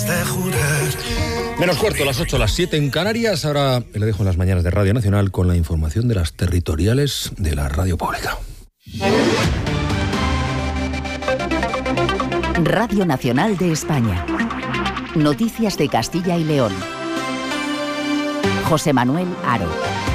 de jurar. Menos cuarto, las 8, las 7 en Canarias. Ahora le dejo en las mañanas de Radio Nacional con la información de las territoriales de la radio pública. Radio Nacional de España. Noticias de Castilla y León. José Manuel Haro.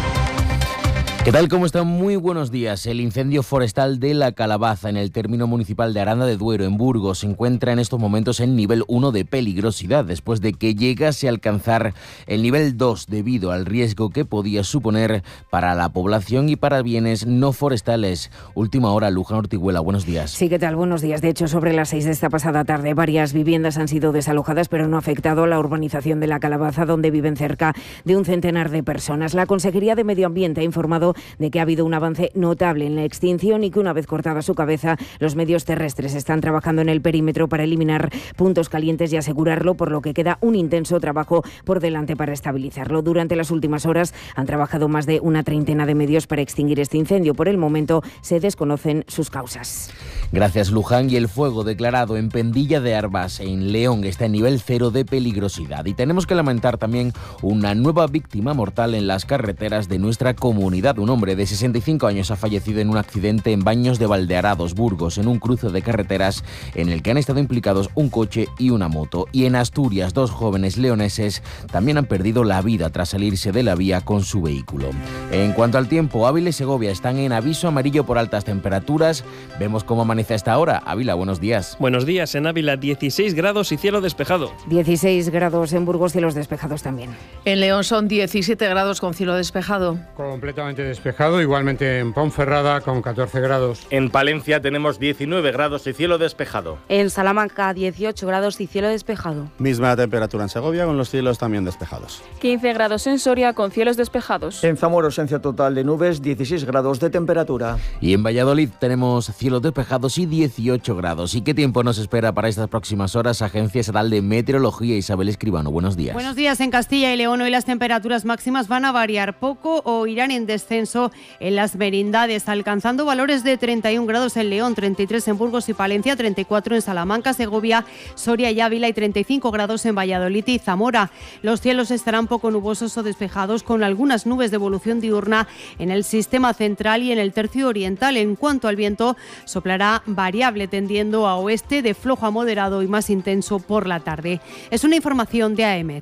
¿Qué tal? ¿Cómo están? Muy buenos días. El incendio forestal de La Calabaza en el término municipal de Aranda de Duero, en Burgos, se encuentra en estos momentos en nivel 1 de peligrosidad, después de que llegase a alcanzar el nivel 2 debido al riesgo que podía suponer para la población y para bienes no forestales. Última hora, Luján Ortiguela, buenos días. Sí, ¿qué tal? Buenos días. De hecho, sobre las 6 de esta pasada tarde, varias viviendas han sido desalojadas, pero no ha afectado a la urbanización de La Calabaza, donde viven cerca de un centenar de personas. La Consejería de Medio Ambiente ha informado de que ha habido un avance notable en la extinción y que una vez cortada su cabeza, los medios terrestres están trabajando en el perímetro para eliminar puntos calientes y asegurarlo, por lo que queda un intenso trabajo por delante para estabilizarlo. Durante las últimas horas han trabajado más de una treintena de medios para extinguir este incendio. Por el momento se desconocen sus causas. Gracias, Luján. Y el fuego declarado en Pendilla de Arbas, en León, está en nivel 0 de peligrosidad. Y tenemos que lamentar también una nueva víctima mortal en las carreteras de nuestra comunidad. Un hombre de 65 años ha fallecido en un accidente en Baños de Valdearados, Burgos, en un cruce de carreteras en el que han estado implicados un coche y una moto. Y en Asturias, 2 jóvenes leoneses también han perdido la vida tras salirse de la vía con su vehículo. En cuanto al tiempo, Ávila y Segovia están en aviso amarillo por altas temperaturas. Vemos cómo amanece a esta hora. Ávila, buenos días. Buenos días. En Ávila, 16 grados y cielo despejado. 16 grados en Burgos, cielos despejados también. En León son 17 grados con cielo despejado. Completamente despejado, igualmente en Ponferrada con 14 grados. En Palencia tenemos 19 grados y cielo despejado. En Salamanca 18 grados y cielo despejado. Misma temperatura en Segovia con los cielos también despejados. 15 grados en Soria con cielos despejados. En Zamora ausencia total de nubes, 16 grados de temperatura. Y en Valladolid tenemos cielos despejados y 18 grados. ¿Y qué tiempo nos espera para estas próximas horas? Agencia Estatal de Meteorología, Isabel Escribano, buenos días. Buenos días. En Castilla y León hoy las temperaturas máximas van a variar poco o irán en descenso en las merindades, alcanzando valores de 31 grados en León, 33 en Burgos y Palencia, 34 en Salamanca, Segovia, Soria y Ávila y 35 grados en Valladolid y Zamora. Los cielos estarán poco nubosos o despejados, con algunas nubes de evolución diurna en el sistema central y en el tercio oriental. En cuanto al viento, soplará variable tendiendo a oeste, de flojo a moderado y más intenso por la tarde. Es una información de AEMET.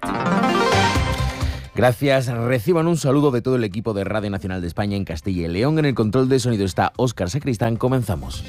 Gracias. Reciban un saludo de todo el equipo de Radio Nacional de España en Castilla y León. En el control de sonido está Óscar Sacristán. Comenzamos.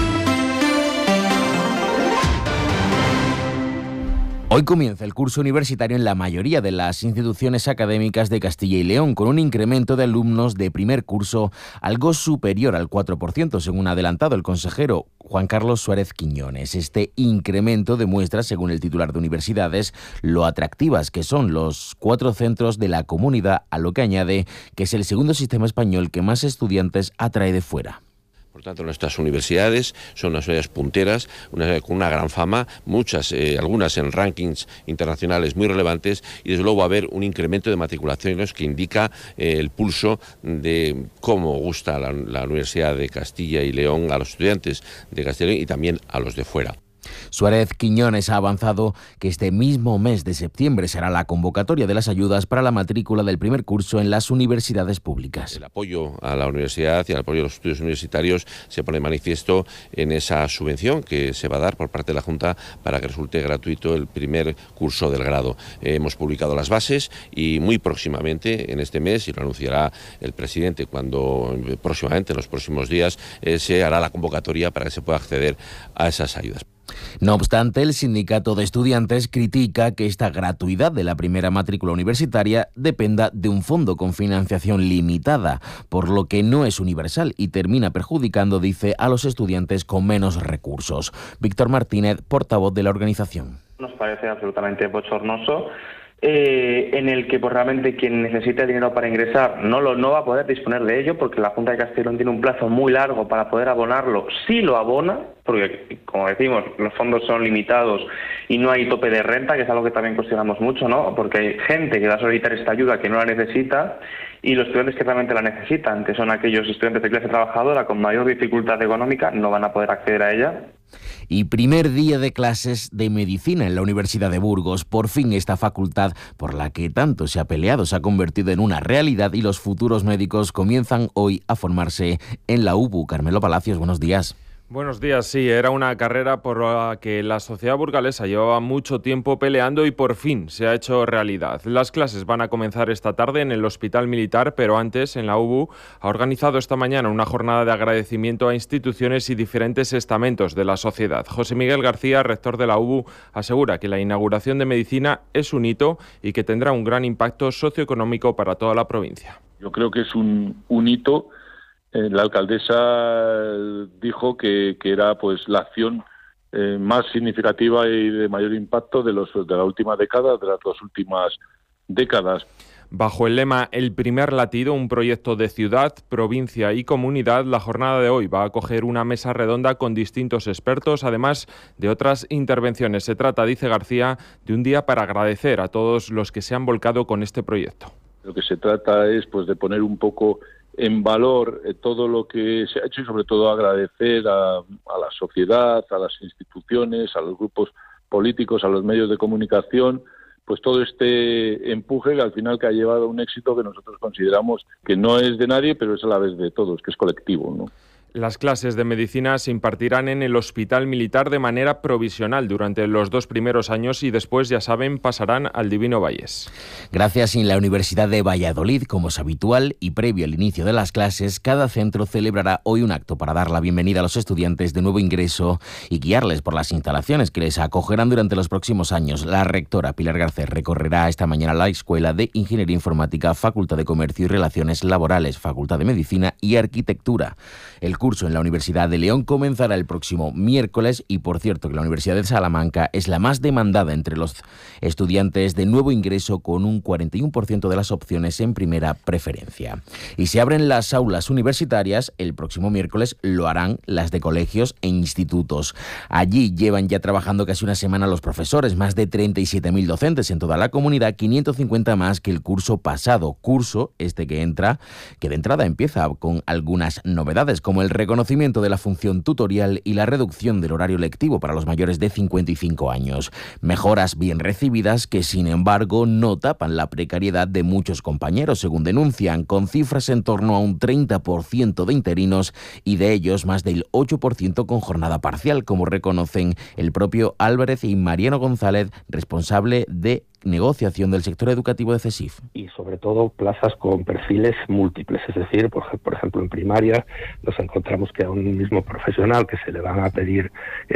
Hoy comienza el curso universitario en la mayoría de las instituciones académicas de Castilla y León, con un incremento de alumnos de primer curso algo superior al 4%, según ha adelantado el consejero Juan Carlos Suárez Quiñones. Este incremento demuestra, según el titular de universidades, lo atractivas que son los 4 centros de la comunidad, a lo que añade que es el segundo sistema español que más estudiantes atrae de fuera. Por tanto, nuestras universidades son unas universidades punteras, con una gran fama, algunas en rankings internacionales muy relevantes, y desde luego va a haber un incremento de matriculaciones que indica el pulso de cómo gusta la Universidad de Castilla y León a los estudiantes de Castilla y León y también a los de fuera. Suárez Quiñones ha avanzado que este mismo mes de septiembre será la convocatoria de las ayudas para la matrícula del primer curso en las universidades públicas. El apoyo a la universidad y el apoyo a los estudios universitarios se pone de manifiesto en esa subvención que se va a dar por parte de la Junta para que resulte gratuito el primer curso del grado. Hemos publicado las bases y muy próximamente, en este mes, y lo anunciará el presidente próximamente, en los próximos días, se hará la convocatoria para que se pueda acceder a esas ayudas. No obstante, el sindicato de estudiantes critica que esta gratuidad de la primera matrícula universitaria dependa de un fondo con financiación limitada, por lo que no es universal y termina perjudicando, dice, a los estudiantes con menos recursos. Víctor Martínez, portavoz de la organización. Nos parece absolutamente bochornoso. En el que realmente quien necesite dinero para ingresar no va a poder disponer de ello, porque la Junta de Castilla y León tiene un plazo muy largo para poder abonarlo, si lo abona, porque, como decimos, los fondos son limitados y no hay tope de renta, que es algo que también cuestionamos mucho, ¿no? Porque hay gente que va a solicitar esta ayuda que no la necesita, y los estudiantes que realmente la necesitan, que son aquellos estudiantes de clase trabajadora con mayor dificultad económica, no van a poder acceder a ella. Y primer día de clases de medicina en la Universidad de Burgos. Por fin esta facultad, por la que tanto se ha peleado, se ha convertido en una realidad y los futuros médicos comienzan hoy a formarse en la UBU. Carmelo Palacios, buenos días. Buenos días, sí, era una carrera por la que la sociedad burgalesa llevaba mucho tiempo peleando y por fin se ha hecho realidad. Las clases van a comenzar esta tarde en el Hospital Militar, pero antes en la UBU ha organizado esta mañana una jornada de agradecimiento a instituciones y diferentes estamentos de la sociedad. José Miguel García, rector de la UBU, asegura que la inauguración de medicina es un hito y que tendrá un gran impacto socioeconómico para toda la provincia. Yo creo que es un hito. La alcaldesa dijo que era pues la acción más significativa y de mayor impacto de la última década, de las 2 últimas décadas. Bajo el lema El primer latido, un proyecto de ciudad, provincia y comunidad, la jornada de hoy va a acoger una mesa redonda con distintos expertos, además de otras intervenciones. Se trata, dice García, de un día para agradecer a todos los que se han volcado con este proyecto. Lo que se trata es pues de poner un poco en valor todo lo que se ha hecho y sobre todo agradecer a la sociedad, a las instituciones, a los grupos políticos, a los medios de comunicación, pues todo este empuje que al final que ha llevado a un éxito que nosotros consideramos que no es de nadie, pero es a la vez de todos, que es colectivo, ¿no? Las clases de medicina se impartirán en el Hospital Militar de manera provisional durante los 2 primeros años y después, ya saben, pasarán al Divino Valles. Gracias. En la Universidad de Valladolid, como es habitual y previo al inicio de las clases, cada centro celebrará hoy un acto para dar la bienvenida a los estudiantes de nuevo ingreso y guiarles por las instalaciones que les acogerán durante los próximos años. La rectora Pilar Garcés recorrerá esta mañana la Escuela de Ingeniería Informática, Facultad de Comercio y Relaciones Laborales, Facultad de Medicina y Arquitectura. El curso en la Universidad de León comenzará el próximo miércoles y, por cierto, que la Universidad de Salamanca es la más demandada entre los estudiantes de nuevo ingreso, con un 41% de las opciones en primera preferencia. Y se abren las aulas universitarias el próximo miércoles, lo harán las de colegios e institutos. Allí llevan ya trabajando casi una semana los profesores, más de 37.000 docentes en toda la comunidad, 550 más que el curso pasado. Curso este que de entrada empieza con algunas novedades, como el reconocimiento de la función tutorial y la reducción del horario lectivo para los mayores de 55 años. Mejoras bien recibidas que, sin embargo, no tapan la precariedad de muchos compañeros, según denuncian, con cifras en torno a un 30% de interinos y de ellos más del 8% con jornada parcial, como reconocen el propio Álvarez y Mariano González, responsable de negociación del sector educativo de CESIF. Y sobre todo plazas con perfiles múltiples, es decir, por ejemplo en primaria nos encontramos que a un mismo profesional que se le van a pedir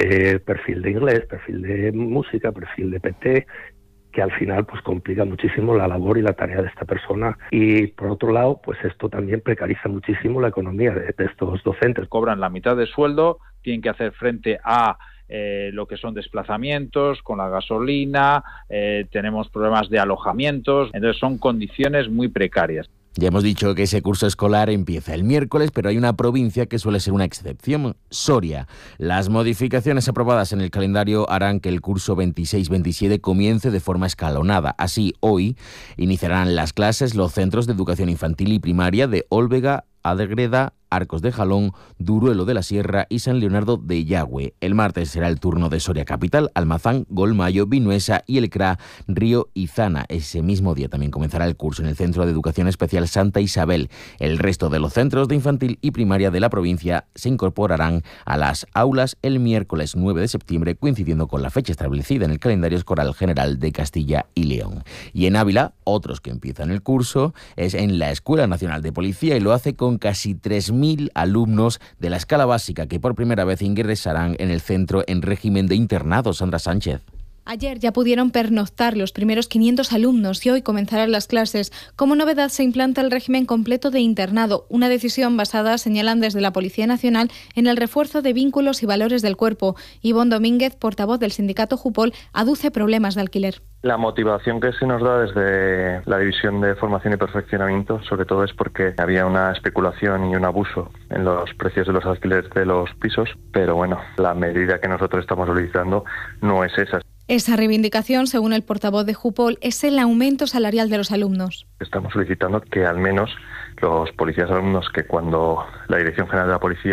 perfil de inglés, perfil de música, perfil de PT, que al final pues complica muchísimo la labor y la tarea de esta persona. Y por otro lado, pues esto también precariza muchísimo la economía de estos docentes. Cobran la mitad de sueldo, tienen que hacer frente a lo que son desplazamientos con la gasolina, tenemos problemas de alojamientos, entonces son condiciones muy precarias. Ya hemos dicho que ese curso escolar empieza el miércoles, pero hay una provincia que suele ser una excepción, Soria. Las modificaciones aprobadas en el calendario harán que el curso 26-27 comience de forma escalonada. Así, hoy iniciarán las clases los centros de educación infantil y primaria de Ólvega, Adegreda, Arcos de Jalón, Duruelo de la Sierra y San Leonardo de Yagüe. El martes será el turno de Soria Capital, Almazán, Golmayo, Vinuesa y el CRA Río Izana. Ese mismo día también comenzará el curso en el Centro de Educación Especial Santa Isabel. El resto de los centros de infantil y primaria de la provincia se incorporarán a las aulas el miércoles 9 de septiembre, coincidiendo con la fecha establecida en el calendario escolar general de Castilla y León. Y en Ávila, otros que empiezan el curso es en la Escuela Nacional de Policía y lo hace con casi 3.000 alumnos de la escala básica que por primera vez ingresarán en el centro en régimen de internado. Sandra Sánchez. Ayer ya pudieron pernoctar los primeros 500 alumnos y hoy comenzarán las clases. Como novedad se implanta el régimen completo de internado, una decisión basada, señalan desde la Policía Nacional, en el refuerzo de vínculos y valores del cuerpo. Ivonne Domínguez, portavoz del sindicato Jupol, aduce problemas de alquiler. La motivación que se nos da desde la División de Formación y Perfeccionamiento, sobre todo, es porque había una especulación y un abuso en los precios de los alquileres de los pisos, pero bueno, la medida que nosotros estamos solicitando no es esa. Esa reivindicación, según el portavoz de Jupol, es el aumento salarial de los alumnos. Estamos solicitando que al menos los policías alumnos, que cuando la Dirección General de la Policía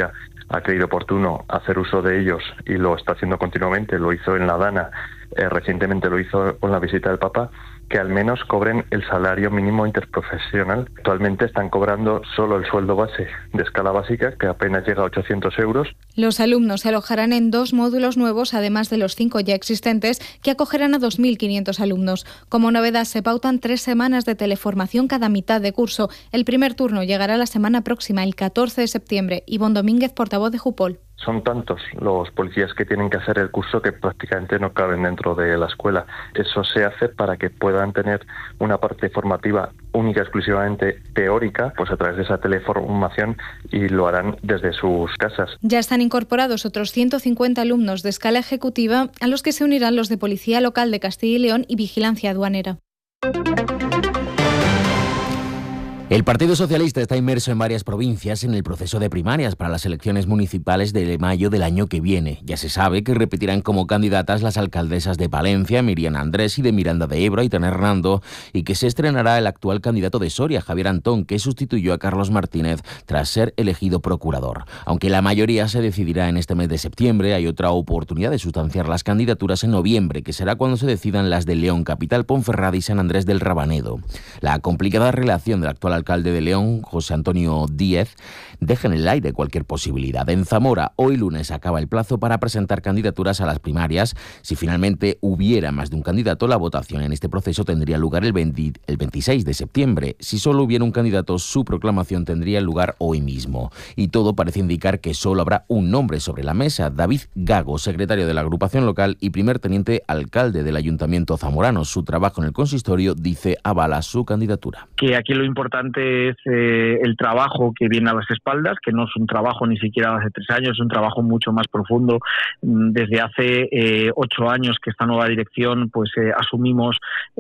ha creído oportuno hacer uso de ellos y lo está haciendo continuamente, lo hizo en la Dana, recientemente lo hizo con la visita del Papa, que al menos cobren el salario mínimo interprofesional. Actualmente están cobrando solo el sueldo base de escala básica, que apenas llega a 800 euros. Los alumnos se alojarán en 2 módulos nuevos, además de los 5 ya existentes, que acogerán a 2.500 alumnos. Como novedad, se pautan 3 semanas de teleformación cada mitad de curso. El primer turno llegará la semana próxima, el 14 de septiembre. Ivonne Domínguez, portavoz de Jupol. Son tantos los policías que tienen que hacer el curso que prácticamente no caben dentro de la escuela. Eso se hace para que puedan tener una parte formativa única, exclusivamente teórica, pues a través de esa teleformación, y lo harán desde sus casas. Ya están incorporados otros 150 alumnos de escala ejecutiva, a los que se unirán los de Policía Local de Castilla y León y Vigilancia Aduanera. El Partido Socialista está inmerso en varias provincias en el proceso de primarias para las elecciones municipales de mayo del año que viene. Ya se sabe que repetirán como candidatas las alcaldesas de Palencia, Miriam Andrés, y de Miranda de Ebro, Aitana Hernando, y que se estrenará el actual candidato de Soria, Javier Antón, que sustituyó a Carlos Martínez tras ser elegido procurador. Aunque la mayoría se decidirá en este mes de septiembre, hay otra oportunidad de sustanciar las candidaturas en noviembre, que será cuando se decidan las de León Capital, Ponferrada y San Andrés del Rabanedo. La complicada relación del actual alcalde de León, José Antonio Díez, deja en el aire cualquier posibilidad. En Zamora, hoy lunes acaba el plazo para presentar candidaturas a las primarias. Si finalmente hubiera más de un candidato, la votación en este proceso tendría lugar el 26 de septiembre. Si solo hubiera un candidato, su proclamación tendría lugar hoy mismo. Y todo parece indicar que solo habrá un nombre sobre la mesa: David Gago, secretario de la agrupación local y primer teniente alcalde del Ayuntamiento zamorano. Su trabajo en el consistorio, dice, avala su candidatura. Que aquí lo importante es el trabajo que viene a las espaldas, que no es un trabajo ni siquiera de hace 3 años, es un trabajo mucho más profundo. Desde hace 8 años que esta nueva dirección pues asumimos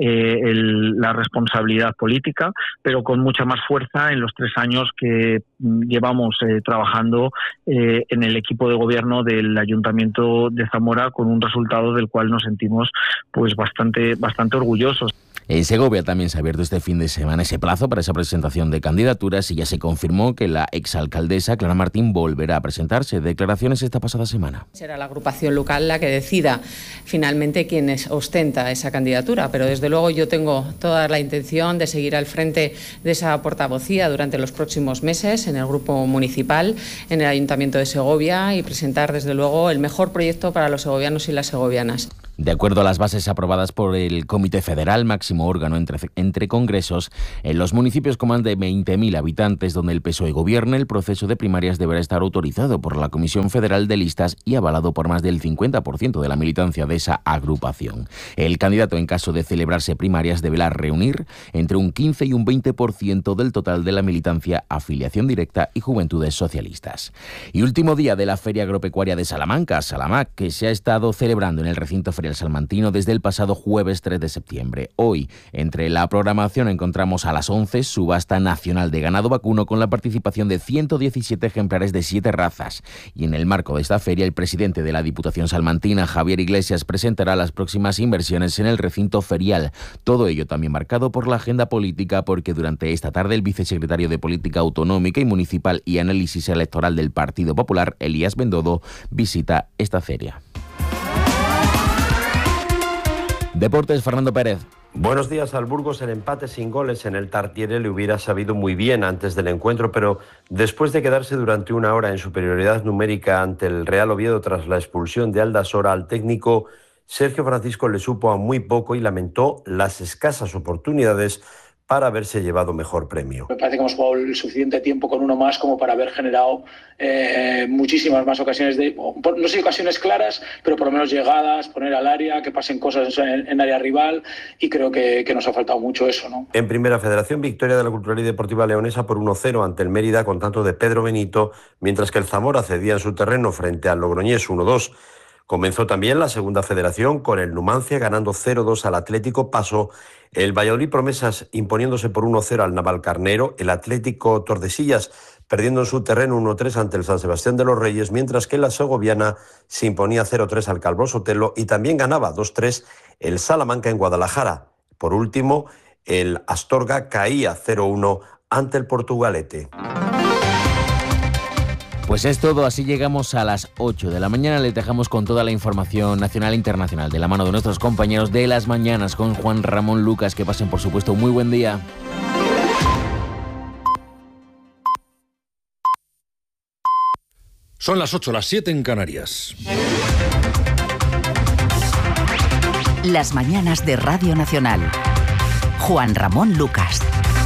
la responsabilidad política, pero con mucha más fuerza en los 3 años que llevamos trabajando en el equipo de gobierno del Ayuntamiento de Zamora, con un resultado del cual nos sentimos pues bastante orgullosos. En Segovia también se ha abierto este fin de semana ese plazo para esa presentación de candidaturas y ya se confirmó que la exalcaldesa Clara Martín volverá a presentarse. Declaraciones esta pasada semana. Será la agrupación local la que decida finalmente quién ostenta esa candidatura, pero desde luego yo tengo toda la intención de seguir al frente de esa portavocía durante los próximos meses en el grupo municipal, en el Ayuntamiento de Segovia, y presentar desde luego el mejor proyecto para los segovianos y las segovianas. De acuerdo a las bases aprobadas por el Comité Federal, máximo órgano entre congresos, en los municipios con más de 20.000 habitantes donde el PSOE gobierne, el proceso de primarias deberá estar autorizado por la Comisión Federal de Listas y avalado por más del 50% de la militancia de esa agrupación. El candidato, en caso de celebrarse primarias, deberá reunir entre un 15 y un 20% del total de la militancia, afiliación directa y juventudes socialistas. Y último día de la Feria Agropecuaria de Salamanca, Salamac, que se ha estado celebrando en el recinto ferial salmantino desde el pasado jueves 3 de septiembre. Hoy, entre la programación, encontramos a las 11 subasta nacional de ganado vacuno con la participación de 117 ejemplares de 7 razas. Y en el marco de esta feria, el presidente de la Diputación salmantina, Javier Iglesias, presentará las próximas inversiones en el recinto ferial. Todo ello también marcado por la agenda política, porque durante esta tarde el vicesecretario de Política Autonómica y Municipal y Análisis Electoral del Partido Popular, Elías Bendodo, visita esta feria. Deportes, Fernando Pérez. Buenos días. Al Burgos el empate sin goles en el Tartiere le hubiera sabido muy bien antes del encuentro, pero después de quedarse durante 1 hora en superioridad numérica ante el Real Oviedo tras la expulsión de Aldasora, al técnico Sergio Francisco le supo a muy poco y lamentó las escasas oportunidades para haberse llevado mejor premio. Me parece que hemos jugado el suficiente tiempo con uno más como para haber generado muchísimas más ocasiones, no sé ocasiones claras, pero por lo menos llegadas, poner al área, que pasen cosas en área rival, y creo que nos ha faltado mucho eso, ¿no? En Primera Federación, victoria de la Cultural y Deportiva Leonesa por 1-0 ante el Mérida con tanto de Pedro Benito, mientras que el Zamora cedía en su terreno frente al Logroñés 1-2. Comenzó también la Segunda Federación con el Numancia ganando 0-2 al Atlético Paso, el Valladolid Promesas imponiéndose por 1-0 al Navalcarnero, el Atlético Tordesillas perdiendo en su terreno 1-3 ante el San Sebastián de los Reyes, mientras que la segoviana se imponía 0-3 al Calvo Sotelo y también ganaba 2-3 el Salamanca en Guadalajara. Por último, el Astorga caía 0-1 ante el Portugalete. Pues es todo, así llegamos a las 8 de la mañana. Les dejamos con toda la información nacional e internacional de la mano de nuestros compañeros de Las Mañanas con Juan Ramón Lucas. Que pasen, por supuesto, un muy buen día. Son las 8, las 7 en Canarias. Las Mañanas de Radio Nacional. Juan Ramón Lucas.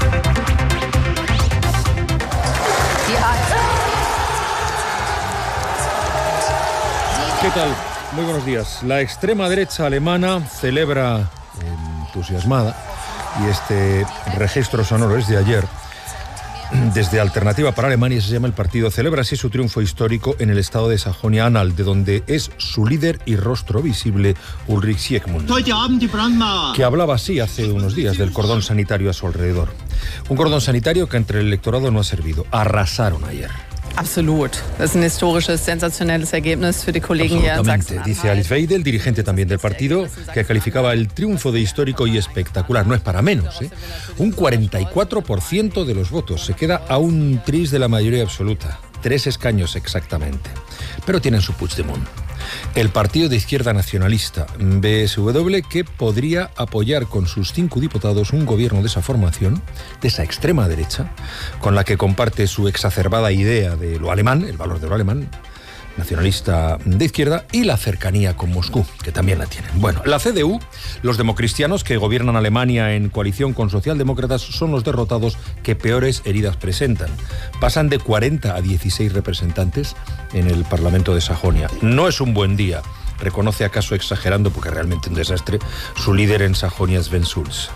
¿Qué tal? Muy buenos días. La extrema derecha alemana celebra entusiasmada, y este registro sonoro es de ayer, desde Alternativa para Alemania se llama el partido, celebra así su triunfo histórico en el estado de Sajonia-Anhalt, de donde es su líder y rostro visible Ulrich Siegmund, que hablaba así hace unos días del cordón sanitario a su alrededor. Un cordón sanitario que entre el electorado no ha servido. Arrasaron ayer. Absolut. Es un historisches, sensacionelles Ergebnis für die Kollegen hier in Sachsen. Dice Alice Weidel, dirigente también del partido, que calificaba el triunfo de histórico y espectacular. No es para menos, ¿eh? Un 44% de los votos. Se queda a un tris de la mayoría absoluta. 3 escaños exactamente. Pero tienen su Puigdemont. El partido de izquierda nacionalista, BSW, que podría apoyar con sus 5 diputados un gobierno de esa formación, de esa extrema derecha, con la que comparte su exacerbada idea de lo alemán, el valor de lo alemán, nacionalista de izquierda, y la cercanía con Moscú, que también la tienen. Bueno, la CDU, los democristianos que gobiernan Alemania en coalición con socialdemócratas, son los derrotados que peores heridas presentan. Pasan de 40 a 16 representantes en el Parlamento de Sajonia. No es un buen día, reconoce, acaso exagerando porque realmente un desastre, su líder en Sajonia, Sven Schulz.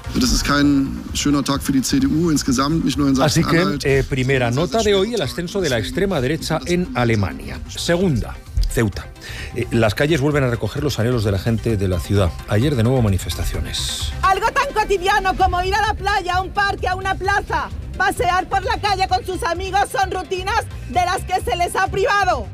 Así que, primera nota de hoy, el ascenso de la extrema derecha en Alemania. Segunda, Ceuta. Las calles vuelven a recoger los anhelos de la gente de la ciudad. Ayer de nuevo manifestaciones. Algo tan cotidiano como ir a la playa, a un parque, a una plaza, pasear por la calle con sus amigos son rutinas de las que se les ha privado.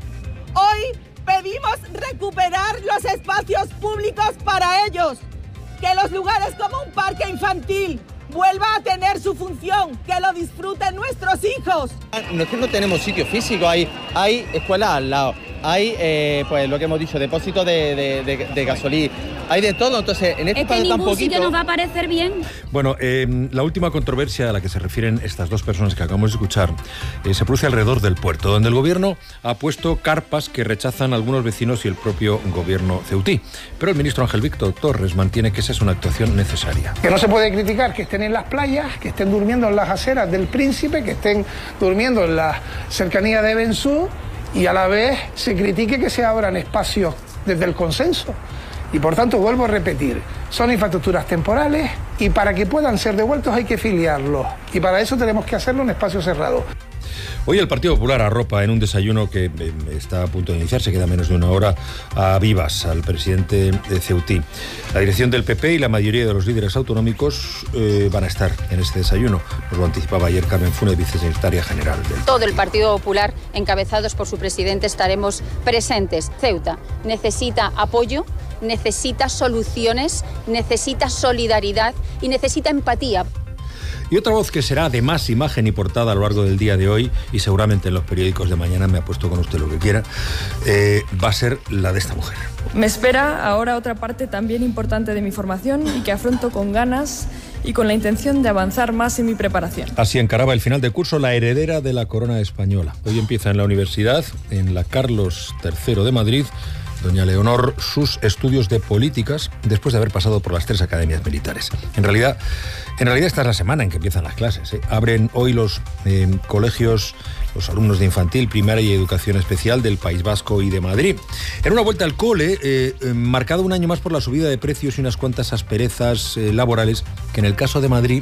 Hoy pedimos recuperar los espacios públicos para ellos, que los lugares como un parque infantil vuelva a tener su función, que lo disfruten nuestros hijos. No es que no tenemos sitio físico, hay escuelas al lado, hay pues lo que hemos dicho, depósitos de gasolina, hay de todo, entonces en este país tan poquito... Es que ningún sitio nos va a parecer bien. Bueno, la última controversia a la que se refieren estas dos personas que acabamos de escuchar se produce alrededor del puerto, donde el gobierno ha puesto carpas que rechazan algunos vecinos y el propio gobierno ceutí. Pero el ministro Ángel Víctor Torres mantiene que esa es una actuación necesaria. Que no se puede criticar que estén en las playas, que estén durmiendo en las aceras del Príncipe, que estén durmiendo en la cercanía de Bensú, y a la vez se critique que se abran espacios desde el consenso. Y por tanto, vuelvo a repetir, son infraestructuras temporales y para que puedan ser devueltos hay que filiarlos. Y para eso tenemos que hacerlo en espacio cerrado. Hoy el Partido Popular arropa en un desayuno que está a punto de iniciar, se queda menos de una hora, a vivas al presidente de ceutí. La dirección del PP y la mayoría de los líderes autonómicos van a estar en este desayuno. Nos lo anticipaba ayer Carmen Funes, vicesecretaria general del Todo el Partido Popular, encabezados por su presidente, estaremos presentes. Ceuta necesita apoyo, necesita soluciones, necesita solidaridad y necesita empatía. Y otra voz que será de más imagen y portada a lo largo del día de hoy, y seguramente en los periódicos de mañana, me apuesto con usted lo que quiera, va a ser la de esta mujer. Me espera ahora otra parte también importante de mi formación y que afronto con ganas y con la intención de avanzar más en mi preparación. Así encaraba el final de curso la heredera de la corona española. Hoy empieza en la universidad, en la Carlos III de Madrid, doña Leonor, sus estudios de políticas después de haber pasado por las 3 academias militares. En realidad esta es la semana en que empiezan las clases. Abren hoy los colegios, los alumnos de infantil, primaria y educación especial del País Vasco y de Madrid. En una vuelta al cole, marcado un año más por la subida de precios y unas cuantas asperezas laborales que en el caso de Madrid,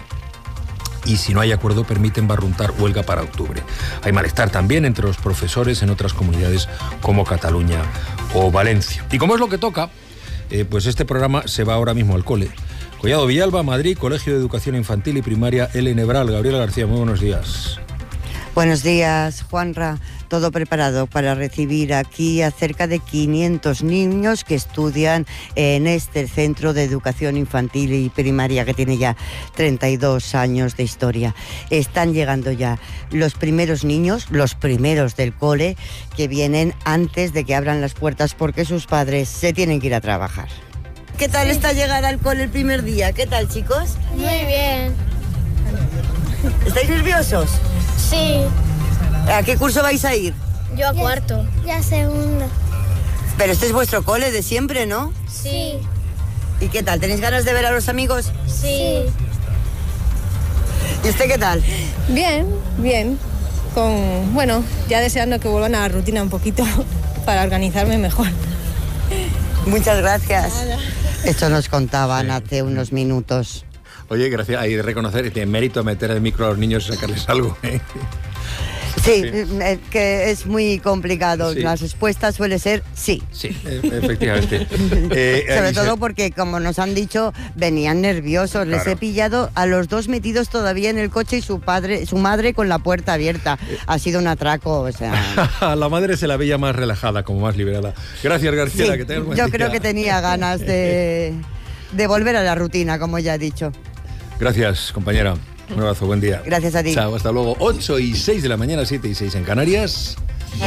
y si no hay acuerdo, permiten barruntar huelga para octubre. Hay malestar también entre los profesores en otras comunidades como Cataluña o Valencia. Y como es lo que toca, pues este programa se va ahora mismo al cole. Collado Villalba, Madrid, Colegio de Educación Infantil y Primaria L. Nebral. Gabriela García, muy buenos días. Buenos días, Juanra. Todo preparado para recibir aquí a cerca de 500 niños que estudian en este centro de educación infantil y primaria que tiene ya 32 años de historia. Están llegando ya los primeros niños, los primeros del cole, que vienen antes de que abran las puertas porque sus padres se tienen que ir a trabajar. ¿Qué tal está llegar al cole el primer día? ¿Qué tal, chicos? Muy bien. ¿Estáis nerviosos? Sí. ¿A qué curso vais a ir? Yo a cuarto. Ya segundo. Pero este es vuestro cole de siempre, ¿no? Sí. ¿Y qué tal? ¿Tenéis ganas de ver a los amigos? Sí. ¿Y usted qué tal? Bien, bien. Bueno, ya deseando que vuelvan a la rutina un poquito para organizarme mejor. Muchas gracias. Nada. Esto nos contaban hace unos minutos. Oye, gracias. Hay de reconocer que tiene mérito meter el micro a los niños y sacarles algo, ¿eh? Sí, que es muy complicado. Sí. La respuesta suele ser sí. Sí, efectivamente. Sobre todo porque, como nos han dicho, venían nerviosos. Claro. Les he pillado a los dos metidos todavía en el coche y su madre con la puerta abierta. Ha sido un atraco, o sea... A la madre se la veía más relajada, como más liberada. Gracias, García. Sí, que tengas buen yo día. creo que tenía ganas de volver a la rutina, como ya he dicho. Gracias, compañera. Un abrazo, buen día. Gracias a ti. Chao, hasta luego. 8:06 de la mañana, 7:06 en Canarias.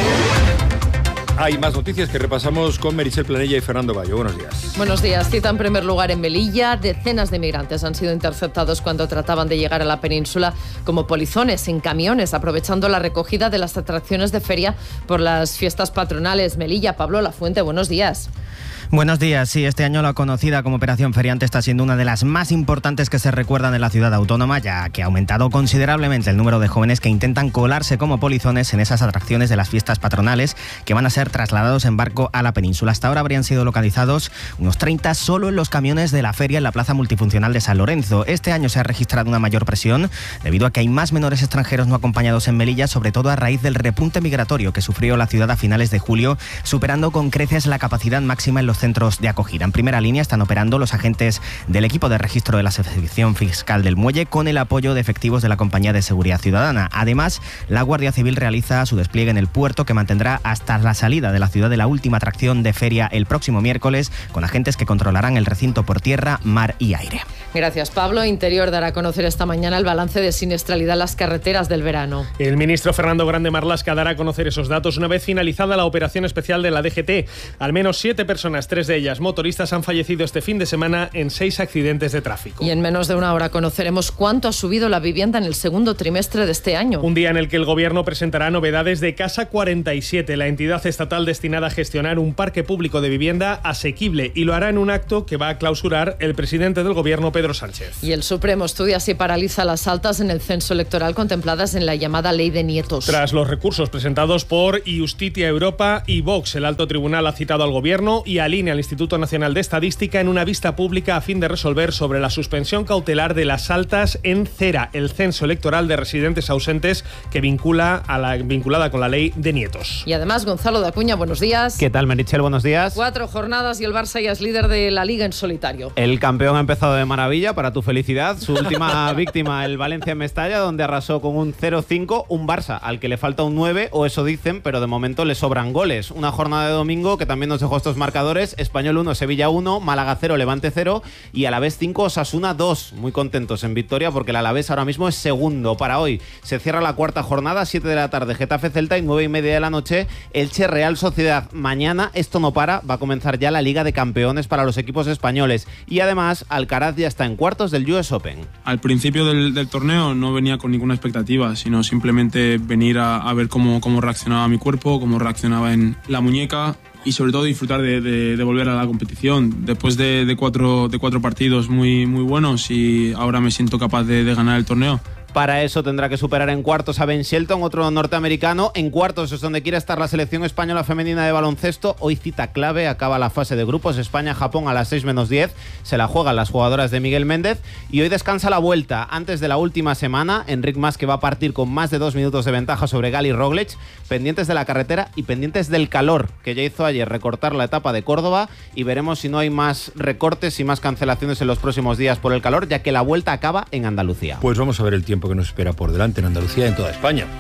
Hay más noticias que repasamos con Meritxell Planella y Fernando Bayo. Buenos días. Buenos días. Cita en primer lugar en Melilla. Decenas de migrantes han sido interceptados cuando trataban de llegar a la península como polizones en camiones, aprovechando la recogida de las atracciones de feria por las fiestas patronales. Melilla, Pablo Lafuente, buenos días. Buenos días. Sí, este año la conocida como Operación Feriante está siendo una de las más importantes que se recuerdan en la ciudad autónoma, ya que ha aumentado considerablemente el número de jóvenes que intentan colarse como polizones en esas atracciones de las fiestas patronales que van a ser trasladados en barco a la península. Hasta ahora habrían sido localizados unos 30 solo en los camiones de la feria en la plaza multifuncional de San Lorenzo. Este año se ha registrado una mayor presión debido a que hay más menores extranjeros no acompañados en Melilla, sobre todo a raíz del repunte migratorio que sufrió la ciudad a finales de julio, superando con creces la capacidad máxima en los centros de acogida. En primera línea están operando los agentes del equipo de registro de la sección fiscal del muelle con el apoyo de efectivos de la Compañía de Seguridad Ciudadana. Además, la Guardia Civil realiza su despliegue en el puerto que mantendrá hasta la salida de la ciudad de la última atracción de feria el próximo miércoles, con agentes que controlarán el recinto por tierra, mar y aire. Gracias, Pablo. Interior dará a conocer esta mañana el balance de siniestralidad en las carreteras del verano. El ministro Fernando Grande Marlaska dará a conocer esos datos una vez finalizada la operación especial de la DGT. Al menos 7 personas, 3 de ellas motoristas, han fallecido este fin de semana en 6 accidentes de tráfico. Y en menos de una hora conoceremos cuánto ha subido la vivienda en el segundo trimestre de este año. Un día en el que el Gobierno presentará novedades de Casa 47, la entidad estatal destinada a gestionar un parque público de vivienda asequible, y lo hará en un acto que va a clausurar el presidente del Gobierno, Pedro Sánchez. Y el Supremo estudia si paraliza las altas en el censo electoral contempladas en la llamada Ley de Nietos. Tras los recursos presentados por Justitia Europa y Vox, el alto tribunal ha citado al Gobierno y alinea al Instituto Nacional de Estadística en una vista pública a fin de resolver sobre la suspensión cautelar de las altas en CERA, el censo electoral de residentes ausentes que vinculada con la Ley de Nietos. Y además, Gonzalo de Acuña, buenos días. ¿Qué tal, Meritxell? Buenos días. 4 jornadas y el Barça ya es líder de la Liga en solitario. El campeón ha empezado de maravilla, para tu felicidad. Su última víctima, el Valencia en Mestalla, donde arrasó con un 0-5, un Barça al que le falta un 9, o eso dicen, pero de momento le sobran goles. Una jornada de domingo que también nos dejó estos marcadores: Español 1, Sevilla 1, Málaga 0, Levante 0 y Alavés 5, Osasuna 2. Muy contentos en victoria porque el Alavés ahora mismo es segundo. Para hoy se cierra la cuarta jornada, 7 de la tarde Getafe Celta y 9:30 de la noche Elche Real Sociedad. Mañana esto no para, va a comenzar ya la Liga de Campeones para los equipos españoles, y además Alcaraz ya está en cuartos del US Open. Al principio del torneo no venía con ninguna expectativa, sino simplemente venir a ver cómo reaccionaba mi cuerpo, cómo reaccionaba en la muñeca, y sobre todo disfrutar de volver a la competición. Después de cuatro partidos muy buenos, y ahora me siento capaz de ganar el torneo. Para eso tendrá que superar en cuartos a Ben Shelton, otro norteamericano. En cuartos es donde quiere estar la selección española femenina de baloncesto. Hoy cita clave, acaba la fase de grupos. España-Japón a las 6:10. Se la juegan las jugadoras de Miguel Méndez. Y hoy descansa la vuelta. Antes de la última semana, Enric Mas, que va a partir con más de 2 minutos de ventaja sobre Gali Roglic. Pendientes de la carretera y pendientes del calor, que ya hizo ayer recortar la etapa de Córdoba. Y veremos si no hay más recortes y más cancelaciones en los próximos días por el calor, ya que la vuelta acaba en Andalucía. Pues vamos a ver el tiempo que nos espera por delante en Andalucía y en toda España.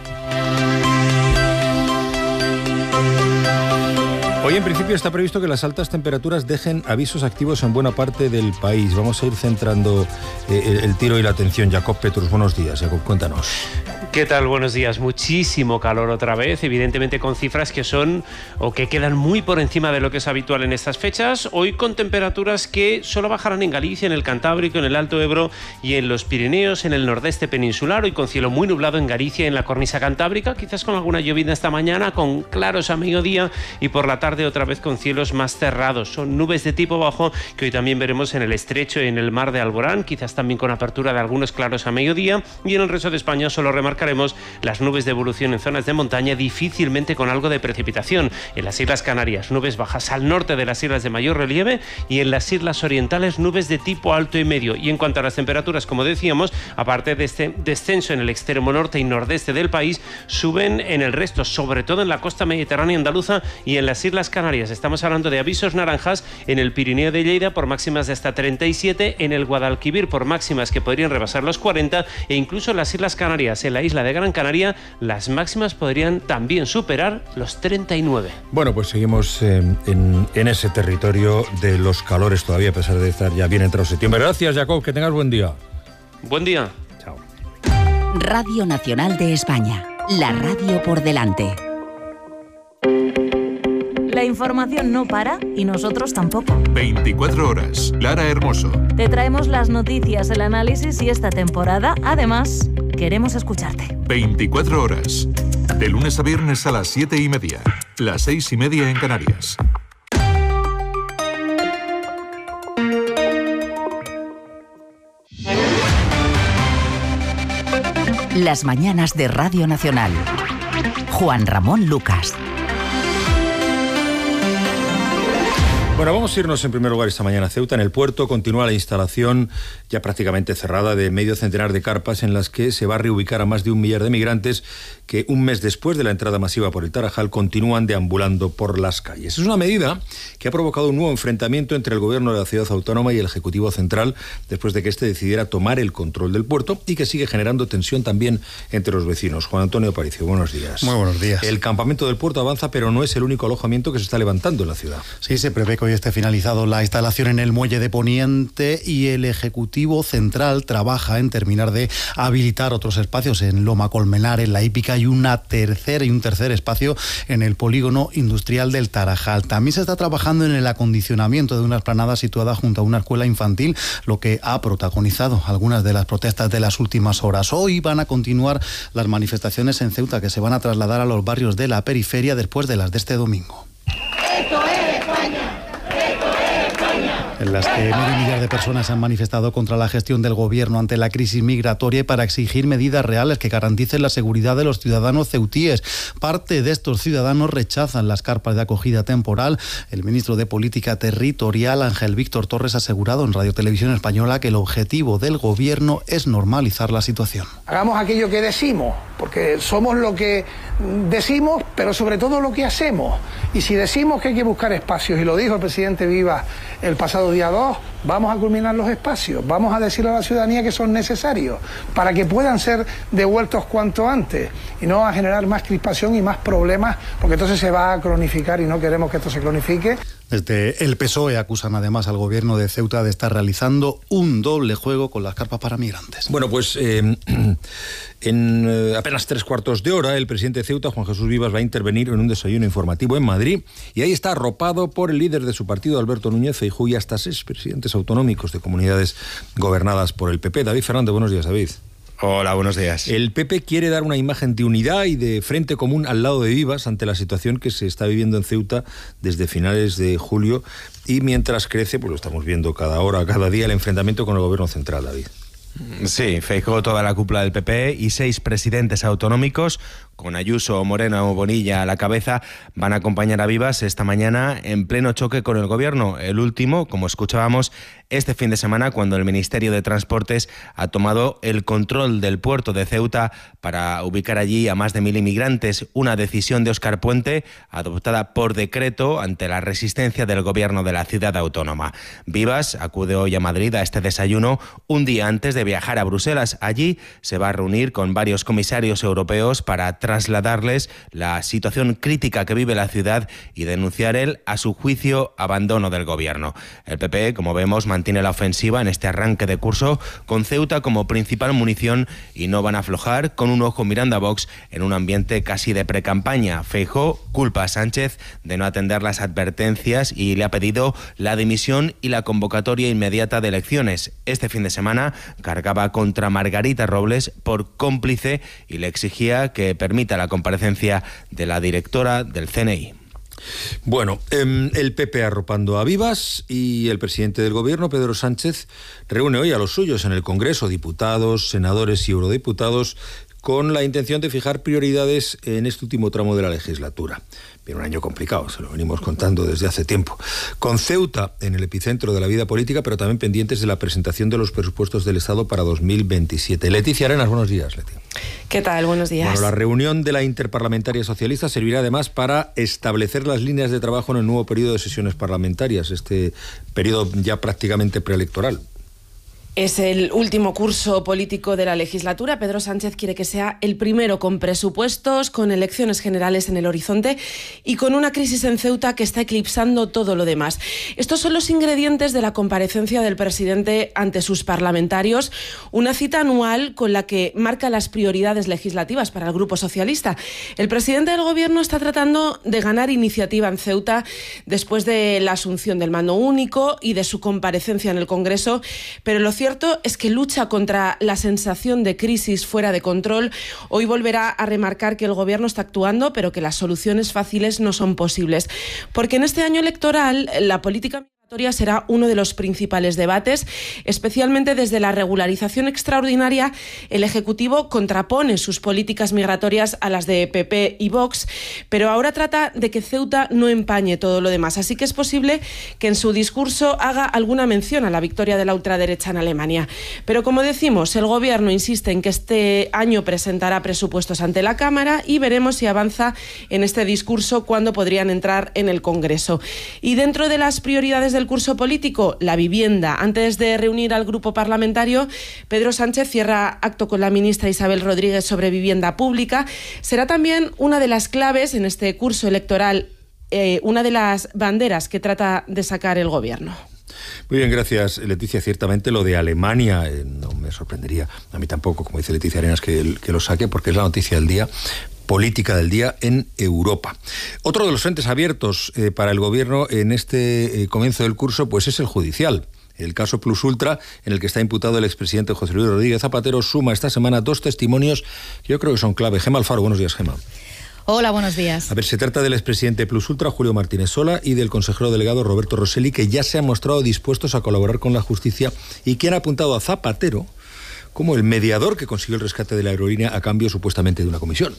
Hoy en principio está previsto que las altas temperaturas dejen avisos activos en buena parte del país. Vamos a ir centrando el tiro y la atención. Jacob Petrus, buenos días. Jacob, cuéntanos. ¿Qué tal? Buenos días. Muchísimo calor otra vez, evidentemente con cifras que son o que quedan muy por encima de lo que es habitual en estas fechas. Hoy con temperaturas que solo bajarán en Galicia, en el Cantábrico, en el Alto Ebro y en los Pirineos, en el nordeste peninsular. Hoy con cielo muy nublado en Galicia, en la cornisa cantábrica, quizás con alguna llovizna esta mañana, con claros a mediodía y por la tarde otra vez con cielos más cerrados. Son nubes de tipo bajo que hoy también veremos en el estrecho y en el mar de Alborán, quizás también con apertura de algunos claros a mediodía, y en el resto de España solo remarcaremos las nubes de evolución en zonas de montaña, difícilmente con algo de precipitación. En las Islas Canarias, nubes bajas al norte de las islas de mayor relieve, y en las islas orientales, nubes de tipo alto y medio. Y en cuanto a las temperaturas, como decíamos, aparte de este descenso en el extremo norte y nordeste del país, suben en el resto, sobre todo en la costa mediterránea andaluza y en las Islas Canarias. Estamos hablando de avisos naranjas en el Pirineo de Lleida por máximas de hasta 37, en el Guadalquivir por máximas que podrían rebasar los 40, e incluso en las Islas Canarias, en la isla de Gran Canaria, las máximas podrían también superar los 39. Bueno, pues seguimos en ese territorio de los calores todavía, a pesar de estar ya bien entrado septiembre. Gracias, Jacob, que tengas buen día. Buen día. Chao. Radio Nacional de España, la radio por delante. La información no para y nosotros tampoco. 24 horas. Lara Hermoso. Te traemos las noticias, el análisis y esta temporada, además, queremos escucharte. 24 horas. De lunes a viernes a las 7:30. Las 6:30 en Canarias. Las mañanas de Radio Nacional. Juan Ramón Lucas. Bueno, vamos a irnos en primer lugar esta mañana a Ceuta. En el puerto continúa la instalación ya prácticamente cerrada de medio centenar de carpas en las que se va a reubicar a más de 1 millar de migrantes que un mes después de la entrada masiva por el Tarajal continúan deambulando por las calles. Es una medida que ha provocado un nuevo enfrentamiento entre el gobierno de la ciudad autónoma y el Ejecutivo Central después de que éste decidiera tomar el control del puerto, y que sigue generando tensión también entre los vecinos. Juan Antonio Aparicio, buenos días. Muy buenos días. El campamento del puerto avanza, pero no es el único alojamiento que se está levantando en la ciudad. Sí, se prevé que hoy esté finalizado la instalación en el muelle de Poniente, y el Ejecutivo Central trabaja en terminar de habilitar otros espacios en Loma Colmenar, en La Hípica, y un tercer espacio en el polígono industrial del Tarajal. También se está trabajando en el acondicionamiento de una explanada situada junto a una escuela infantil, lo que ha protagonizado algunas de las protestas de las últimas horas. Hoy van a continuar las manifestaciones en Ceuta, que se van a trasladar a los barrios de la periferia después de las de este domingo. ¡Esto es España! En las que medio millar de personas se han manifestado contra la gestión del gobierno ante la crisis migratoria y para exigir medidas reales que garanticen la seguridad de los ciudadanos ceutíes. Parte de estos ciudadanos rechazan las carpas de acogida temporal. El ministro de Política Territorial, Ángel Víctor Torres, ha asegurado en Radio Televisión Española que el objetivo del gobierno es normalizar la situación. Hagamos aquello que decimos, porque somos lo que decimos, pero sobre todo lo que hacemos. Y si decimos que hay que buscar espacios, y lo dijo el presidente Vivas el pasado día 2, vamos a culminar los espacios, vamos a decirle a la ciudadanía que son necesarios para que puedan ser devueltos cuanto antes y no a generar más crispación y más problemas, porque entonces se va a cronificar y no queremos que esto se cronifique. Desde el PSOE acusan además al gobierno de Ceuta de estar realizando un doble juego con las carpas para migrantes. Bueno, pues en apenas 3/4 de hora el presidente de Ceuta, Juan Jesús Vivas, va a intervenir en un desayuno informativo en Madrid, y ahí está arropado por el líder de su partido, Alberto Núñez Feijóo, y hasta 6 presidentes autonómicos de comunidades gobernadas por el PP. David Fernández, buenos días, David. Hola, buenos días. El PP quiere dar una imagen de unidad y de frente común al lado de Vivas ante la situación que se está viviendo en Ceuta desde finales de julio, y mientras crece, pues lo estamos viendo cada hora, cada día, el enfrentamiento con el gobierno central, David. Sí, Feijóo, toda la cúpula del PP y 6 presidentes autonómicos, con Ayuso, Moreno o Bonilla a la cabeza, van a acompañar a Vivas esta mañana en pleno choque con el gobierno. El último, como escuchábamos, este fin de semana, cuando el Ministerio de Transportes ha tomado el control del puerto de Ceuta para ubicar allí a más de 1.000 inmigrantes. Una decisión de Óscar Puente adoptada por decreto ante la resistencia del gobierno de la ciudad autónoma. Vivas acude hoy a Madrid a este desayuno un día antes de viajar a Bruselas. Allí se va a reunir con varios comisarios europeos para trasladarles la situación crítica que vive la ciudad y denunciar el, a su juicio, abandono del gobierno. El PP, como vemos, mantiene la ofensiva en este arranque de curso con Ceuta como principal munición y no van a aflojar, con un ojo mirando a Vox en un ambiente casi de precampaña. Feijóo culpa a Sánchez de no atender las advertencias y le ha pedido la dimisión y la convocatoria inmediata de elecciones. Este fin de semana cargaba contra Margarita Robles por cómplice y le exigía que permita la comparecencia de la directora del CNI. Bueno, el PP arropando a Vivas y el presidente del gobierno, Pedro Sánchez, reúne hoy a los suyos en el Congreso, diputados, senadores y eurodiputados, con la intención de fijar prioridades en este último tramo de la legislatura. Viene un año complicado, se lo venimos contando desde hace tiempo. Con Ceuta en el epicentro de la vida política, pero también pendientes de la presentación de los presupuestos del Estado para 2027. Leticia Arenas, buenos días, Leti. ¿Qué tal? Buenos días. Bueno, la reunión de la Interparlamentaria Socialista servirá además para establecer las líneas de trabajo en el nuevo periodo de sesiones parlamentarias, este periodo ya prácticamente preelectoral. Es el último curso político de la legislatura. Pedro Sánchez quiere que sea el primero con presupuestos, con elecciones generales en el horizonte y con una crisis en Ceuta que está eclipsando todo lo demás. Estos son los ingredientes de la comparecencia del presidente ante sus parlamentarios, una cita anual con la que marca las prioridades legislativas para el Grupo Socialista. El presidente del Gobierno está tratando de ganar iniciativa en Ceuta después de la asunción del mando único y de su comparecencia en el Congreso, pero lo cierto es que lucha contra la sensación de crisis fuera de control. Hoy volverá a remarcar que el Gobierno está actuando, pero que las soluciones fáciles no son posibles. Porque en este año electoral la política migratoria será uno de los principales debates, especialmente desde la regularización extraordinaria. El Ejecutivo contrapone sus políticas migratorias a las de PP y Vox, pero ahora trata de que Ceuta no empañe todo lo demás. Así que es posible que en su discurso haga alguna mención a la victoria de la ultraderecha en Alemania. Pero como decimos, el Gobierno insiste en que este año presentará presupuestos ante la Cámara y veremos si avanza en este discurso cuándo podrían entrar en el Congreso. Y dentro de las prioridades del curso político, la vivienda. Antes de reunir al grupo parlamentario, Pedro Sánchez cierra acto con la ministra Isabel Rodríguez sobre vivienda pública. Será también una de las claves en este curso electoral, una de las banderas que trata de sacar el Gobierno. Muy bien, gracias, Leticia. Ciertamente lo de Alemania no me sorprendería, a mí tampoco, como dice Leticia Arenas, que lo saque, porque es la noticia del día, política del día en Europa. Otro de los frentes abiertos para el Gobierno en este comienzo del curso pues es el judicial. El caso Plus Ultra, en el que está imputado el expresidente José Luis Rodríguez Zapatero, suma esta semana 2 testimonios que yo creo que son clave. Gema Alfaro, buenos días, Gema. Hola, buenos días. A ver, se trata del expresidente Plus Ultra, Julio Martínez Sola, y del consejero delegado Roberto Rosselli, que ya se han mostrado dispuestos a colaborar con la justicia y que han apuntado a Zapatero como el mediador que consiguió el rescate de la aerolínea a cambio supuestamente de una comisión.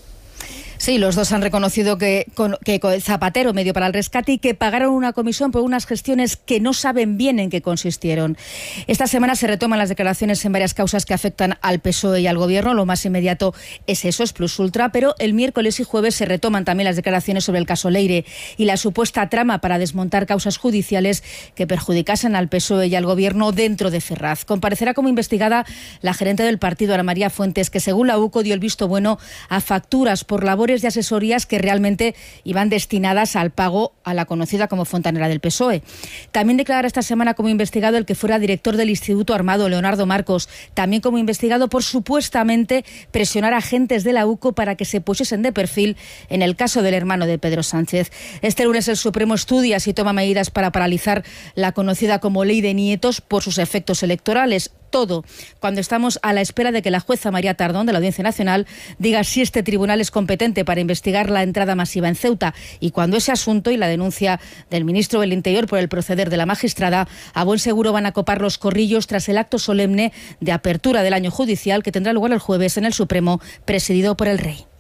Sí, los dos han reconocido que Zapatero medio para el rescate y que pagaron una comisión por unas gestiones que no saben bien en qué consistieron. Esta semana se retoman las declaraciones en varias causas que afectan al PSOE y al Gobierno. Lo más inmediato es eso, es Plus Ultra, pero el miércoles y jueves se retoman también las declaraciones sobre el caso Leire y la supuesta trama para desmontar causas judiciales que perjudicasen al PSOE y al Gobierno dentro de Ferraz. Comparecerá como investigada la gerente del partido, Ana María Fuentes, que según la UCO dio el visto bueno a facturas por labores de asesorías que realmente iban destinadas al pago a la conocida como fontanera del PSOE. También declarará esta semana como investigado el que fuera director del Instituto Armado, Leonardo Marcos, también como investigado por supuestamente presionar a agentes de la UCO para que se pusiesen de perfil en el caso del hermano de Pedro Sánchez. Este lunes el Supremo estudia si toma medidas para paralizar la conocida como Ley de Nietos por sus efectos electorales. Todo cuando estamos a la espera de que la jueza María Tardón de la Audiencia Nacional diga si este tribunal es competente para investigar la entrada masiva en Ceuta y cuando ese asunto y la denuncia del ministro del Interior por el proceder de la magistrada a buen seguro van a copar los corrillos tras el acto solemne de apertura del año judicial que tendrá lugar el jueves en el Supremo, presidido por el Rey.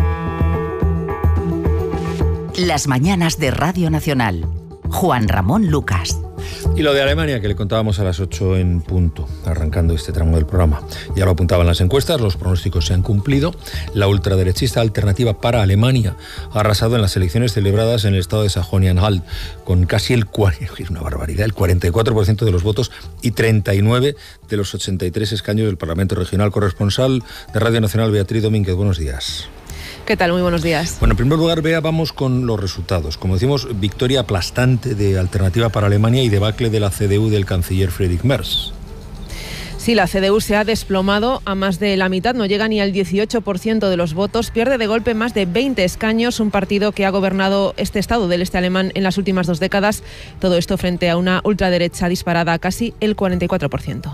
Las mañanas de Radio Nacional. Juan Ramón Lucas. Y lo de Alemania, que le contábamos a las 8 en punto, arrancando este tramo del programa. Ya lo apuntaban las encuestas, los pronósticos se han cumplido. La ultraderechista Alternativa para Alemania ha arrasado en las elecciones celebradas en el estado de Sajonia-Anhalt, con casi el 44% de los votos y 39 de los 83 escaños del Parlamento Regional. Corresponsal de Radio Nacional, Beatriz Domínguez, buenos días. ¿Qué tal? Muy buenos días. Bueno, en primer lugar, Bea, vamos con los resultados. Como decimos, victoria aplastante de Alternativa para Alemania y debacle de la CDU del canciller Friedrich Merz. Sí, la CDU se ha desplomado a más de la mitad, no llega ni al 18% de los votos, pierde de golpe más de 20 escaños, un partido que ha gobernado este estado del este alemán en las últimas 2 décadas, todo esto frente a una ultraderecha disparada a casi el 44%.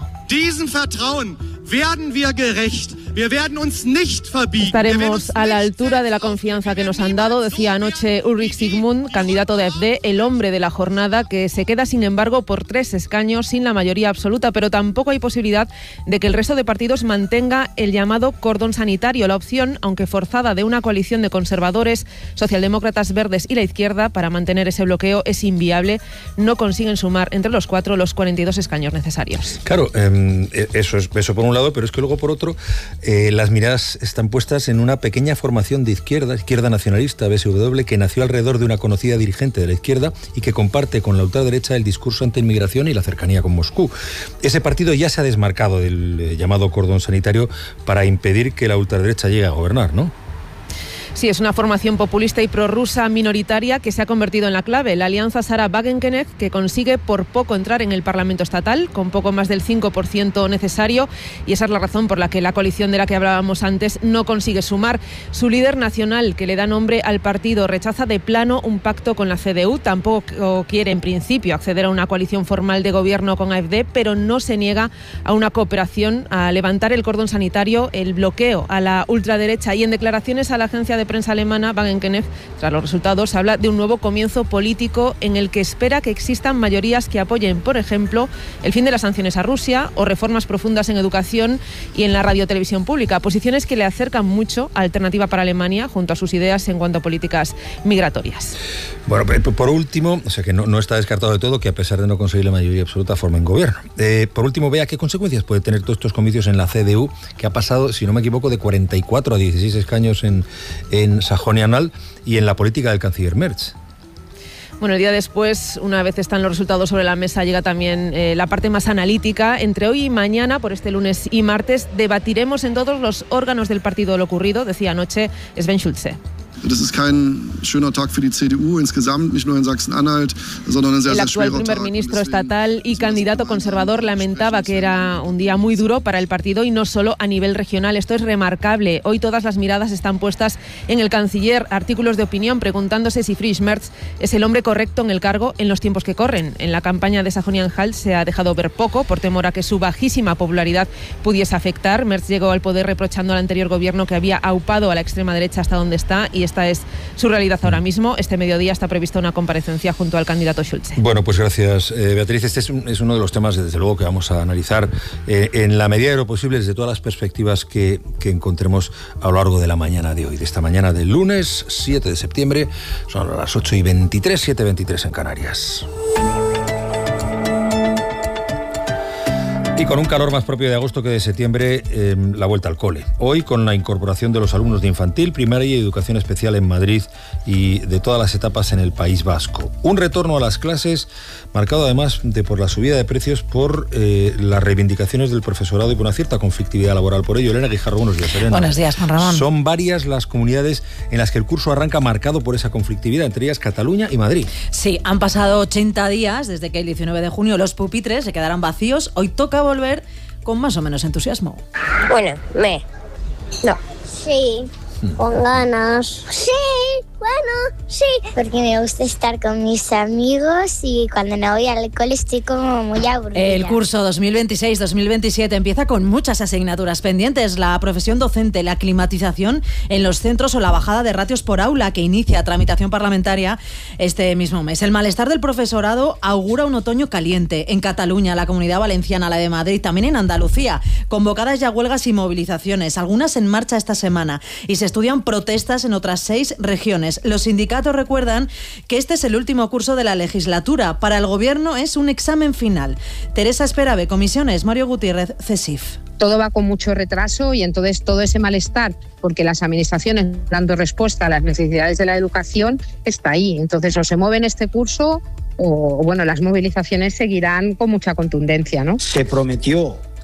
Estaremos a la altura de la confianza que nos han dado, decía anoche Ulrich Sigmund, candidato de AfD, el hombre de la jornada, que se queda sin embargo por 3 escaños sin la mayoría absoluta, pero tampoco hay posibilidad de que el resto de partidos mantenga el llamado cordón sanitario, la opción, aunque forzada, de una coalición de conservadores, socialdemócratas, verdes y la izquierda para mantener ese bloqueo es inviable. No consiguen sumar entre los 4 los 42 escaños necesarios. Claro, eso por un lado, pero es que luego por otro las miradas están puestas en una pequeña formación de izquierda nacionalista, BSW, que nació alrededor de una conocida dirigente de la izquierda y que comparte con la ultraderecha el discurso anti-inmigración y la cercanía con Moscú. Ese partido ya se ha desmarcado del llamado cordón sanitario para impedir que la ultraderecha llegue a gobernar, ¿no? Sí, es una formación populista y prorrusa minoritaria que se ha convertido en la clave. La alianza Sarah Wagenknecht, que consigue por poco entrar en el Parlamento estatal, con poco más del 5% necesario, y esa es la razón por la que la coalición de la que hablábamos antes no consigue sumar. Su líder nacional, que le da nombre al partido, rechaza de plano un pacto con la CDU, tampoco quiere en principio acceder a una coalición formal de gobierno con AfD, pero no se niega a una cooperación, a levantar el cordón sanitario, el bloqueo a la ultraderecha, y en declaraciones a la agencia de prensa alemana, Wagenknecht, tras los resultados, habla de un nuevo comienzo político en el que espera que existan mayorías que apoyen, por ejemplo, el fin de las sanciones a Rusia o reformas profundas en educación y en la radiotelevisión pública, posiciones que le acercan mucho a Alternativa para Alemania junto a sus ideas en cuanto a políticas migratorias. Bueno, por último, o sea que no está descartado de todo que a pesar de no conseguir la mayoría absoluta formen gobierno. Por último, vea qué consecuencias puede tener todos estos comicios en la CDU, que ha pasado, si no me equivoco, de 44 a 16 escaños en Sajonia-Anhalt y en la política del canciller Merz. Bueno, el día después, una vez están los resultados sobre la mesa, llega también la parte más analítica. Entre hoy y mañana, por este lunes y martes, debatiremos en todos los órganos del partido lo ocurrido, decía anoche Sven Schulze. Das ist kein schöner Tag für die CDU insgesamt, nicht nur in Sachsen-Anhalt, sondern ein sehr, sehr schwerer Tag. El actual primer ministro estatal y candidato conservador lamentaba que era un día muy duro para el partido y no solo a nivel regional. Esto es remarcable. Hoy todas las miradas están puestas en el canciller. Artículos de opinión preguntándose si Friedrich Merz es el hombre correcto en el cargo en los tiempos que corren. En la campaña de Sajonia-Anhalt se ha dejado ver poco por temor a que su bajísima popularidad pudiese afectar. Merz llegó al poder reprochando al anterior gobierno que había aupado a la extrema derecha hasta donde está, y esta es su realidad ahora mismo. Este mediodía está prevista una comparecencia junto al candidato Schulze. Bueno, pues gracias, Beatriz. Este es uno de los temas, desde luego, que vamos a analizar en la medida de lo posible desde todas las perspectivas que encontremos a lo largo de la mañana de hoy, de esta mañana del lunes 7 de septiembre. Son las 8:23, 7:23 en Canarias. Y con un calor más propio de agosto que de septiembre, la vuelta al cole. Hoy con la incorporación de los alumnos de infantil, primaria y educación especial en Madrid y de todas las etapas en el País Vasco. Un retorno a las clases marcado además por la subida de precios, por las reivindicaciones del profesorado y por una cierta conflictividad laboral por ello. Elena Guijarro, buenos días, Elena. Buenos días, Juan Ramón. Son varias las comunidades en las que el curso arranca marcado por esa conflictividad, entre ellas Cataluña y Madrid. Sí, han pasado 80 días desde que el 19 de junio los pupitres se quedaran vacíos. Hoy toca volver con más o menos entusiasmo. Bueno, no. Sí, con ganas. Sí, bueno, sí. Porque me gusta estar con mis amigos y cuando no voy al cole estoy como muy aburrida. El curso 2026-2027 empieza con muchas asignaturas pendientes. La profesión docente, la climatización en los centros o la bajada de ratios por aula, que inicia tramitación parlamentaria este mismo mes. El malestar del profesorado augura un otoño caliente. En Cataluña, la Comunidad Valenciana, la de Madrid, también en Andalucía. Convocadas ya huelgas y movilizaciones, algunas en marcha esta semana. Y se estudian protestas en otras 6 regiones. Los sindicatos recuerdan que este es el último curso de la legislatura. Para el gobierno es un examen final. Teresa Esperabe, Comisiones, Mario Gutiérrez, CESIF. Todo va con mucho retraso y entonces todo ese malestar, porque las administraciones dando respuesta a las necesidades de la educación, está ahí. Entonces o se mueve en este curso o bueno, las movilizaciones seguirán con mucha contundencia, ¿no? Se prometió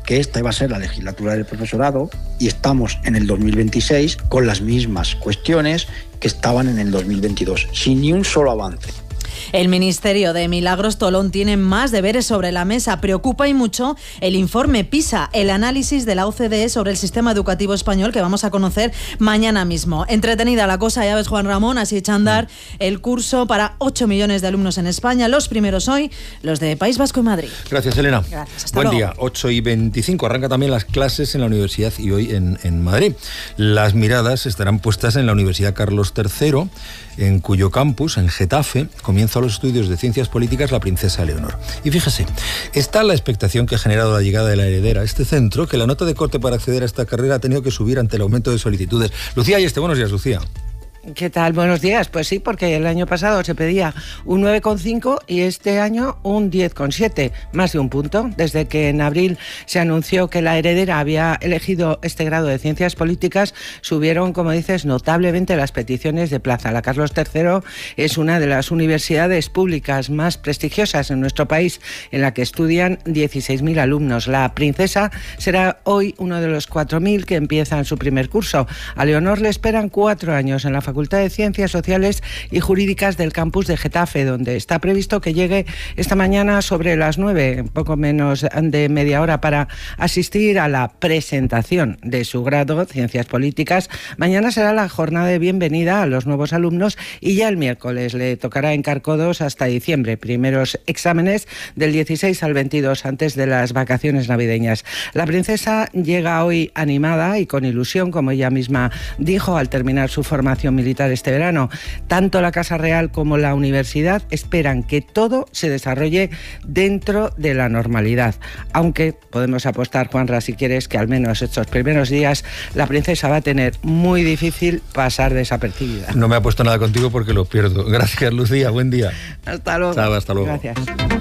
que esta iba a ser la legislatura del profesorado y estamos en el 2026 con las mismas cuestiones que estaban en el 2022, sin ni un solo avance. El Ministerio de Milagros Tolón tiene más deberes sobre la mesa. Preocupa y mucho el informe PISA, el análisis de la OCDE sobre el sistema educativo español que vamos a conocer mañana mismo. Entretenida la cosa, ya ves, Juan Ramón, así echa a andar el curso para 8 millones de alumnos en España. Los primeros hoy, los de País Vasco y Madrid. Gracias, Elena. Gracias, hasta Buen luego. día, 8:25. Arranca también las clases en la universidad y hoy en Madrid. Las miradas estarán puestas en la Universidad Carlos III, en cuyo campus, en Getafe, comienza los estudios de Ciencias Políticas la princesa Leonor. Y fíjese, está la expectación que ha generado la llegada de la heredera a este centro, que la nota de corte para acceder a esta carrera ha tenido que subir ante el aumento de solicitudes. Lucía Ayeste, buenos días, Lucía. ¿Qué tal? Buenos días. Pues sí, porque el año pasado se pedía un 9,5 y este año un 10,7, más de un punto. Desde que en abril se anunció que la heredera había elegido este grado de Ciencias Políticas, subieron, como dices, notablemente las peticiones de plaza. La Carlos III es una de las universidades públicas más prestigiosas en nuestro país, en la que estudian 16.000 alumnos. La princesa será hoy uno de los 4.000 que empiezan su primer curso. A Leonor le esperan 4 años en la Facultad de Ciencias Sociales y Jurídicas del campus de Getafe, donde está previsto que llegue esta mañana sobre las 9, poco menos de media hora, para asistir a la presentación de su grado, Ciencias Políticas. Mañana será la jornada de bienvenida a los nuevos alumnos y ya el miércoles le tocará en Carcodos hasta diciembre. Primeros exámenes del 16 al 22, antes de las vacaciones navideñas. La princesa llega hoy animada y con ilusión, como ella misma dijo al terminar su formación militar este verano. Tanto la Casa Real como la universidad esperan que todo se desarrolle dentro de la normalidad. Aunque podemos apostar, Juanra, si quieres, que al menos estos primeros días la princesa va a tener muy difícil pasar desapercibida. No me ha puesto nada contigo porque lo pierdo. Gracias, Lucía. Buen día. Hasta luego. Chao, hasta luego. Gracias.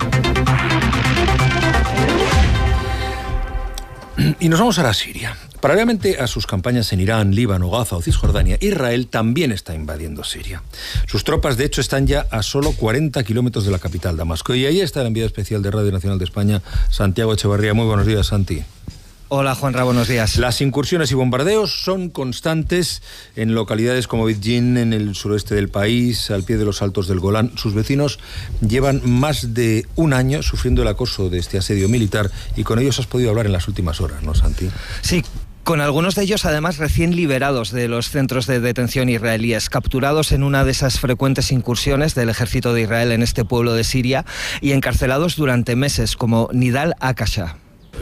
Y nos vamos ahora a Siria. Paralelamente a sus campañas en Irán, Líbano, Gaza o Cisjordania, Israel también está invadiendo Siria. Sus tropas, de hecho, están ya a solo 40 kilómetros de la capital, Damasco. Y ahí está el enviado especial de Radio Nacional de España, Santiago Echevarría. Muy buenos días, Santi. Hola, Juanra, buenos días. Las incursiones y bombardeos son constantes en localidades como Bitjin, en el suroeste del país, al pie de los Altos del Golán. Sus vecinos llevan más de un año sufriendo el acoso de este asedio militar y con ellos has podido hablar en las últimas horas, ¿no, Santi? Sí. Con algunos de ellos, además, recién liberados de los centros de detención israelíes, capturados en una de esas frecuentes incursiones del ejército de Israel en este pueblo de Siria y encarcelados durante meses, como Nidal Akasha.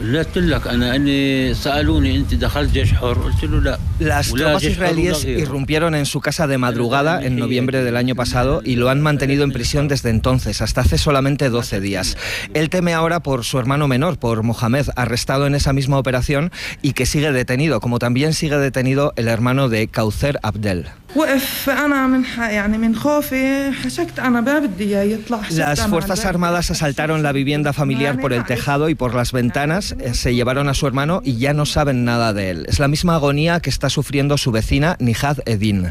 Las tropas israelíes irrumpieron en su casa de madrugada en noviembre del año pasado y lo han mantenido en prisión desde entonces, hasta hace solamente 12 días. Él teme ahora por su hermano menor, por Mohamed, arrestado en esa misma operación y que sigue detenido, como también sigue detenido el hermano de Kauser Abdel. Las Fuerzas Armadas asaltaron la vivienda familiar por el tejado y por las ventanas, se llevaron a su hermano y ya no saben nada de él. Es la misma agonía que está sufriendo su vecina Nihad Edin.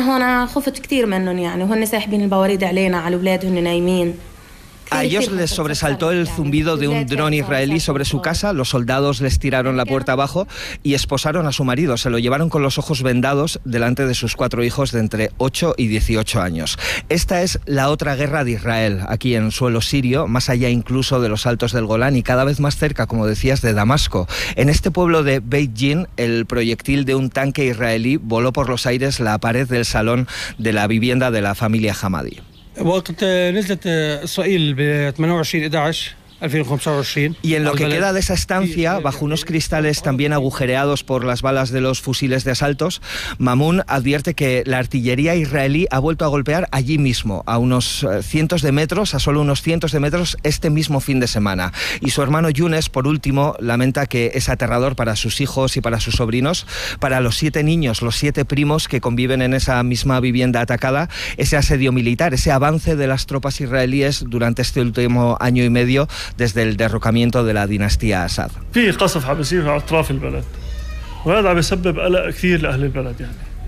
A ellos les sobresaltó el zumbido de un dron israelí sobre su casa, los soldados les tiraron la puerta abajo y esposaron a su marido, se lo llevaron con los ojos vendados delante de sus 4 hijos de entre 8 y 18 años. Esta es la otra guerra de Israel, aquí en suelo sirio, más allá incluso de los Altos del Golán y cada vez más cerca, como decías, de Damasco. En este pueblo de Beit Jin, el proyectil de un tanque israelí voló por los aires la pared del salón de la vivienda de la familia Hamadi. وقت نزلت إسرائيل ب 28/11 Y en lo que queda de esa estancia, bajo unos cristales también agujereados por las balas de los fusiles de asaltos, Mamun advierte que la artillería israelí ha vuelto a golpear allí mismo, a unos cientos de metros, a solo unos cientos de metros, este mismo fin de semana. Y su hermano Younes, por último, lamenta que es aterrador para sus hijos y para sus sobrinos, para los 7 niños, los 7 primos que conviven en esa misma vivienda atacada, ese asedio militar, ese avance de las tropas israelíes durante este último año y medio, desde el derrocamiento de la dinastía Assad.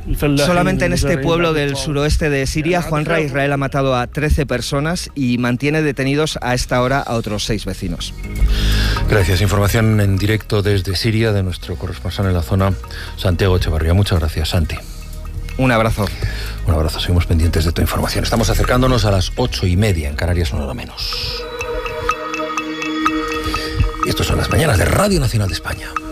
Solamente en este pueblo del suroeste de Siria, Juanra, Israel ha matado a 13 personas y mantiene detenidos a esta hora a otros 6 vecinos. Gracias. Información en directo desde Siria de nuestro corresponsal en la zona, Santiago Echevarría. Muchas gracias, Santi. Un abrazo. Un abrazo. Seguimos pendientes de tu información. Estamos acercándonos a las 8:30. En Canarias, una hora menos. Y estos son las mañanas de Radio Nacional de España.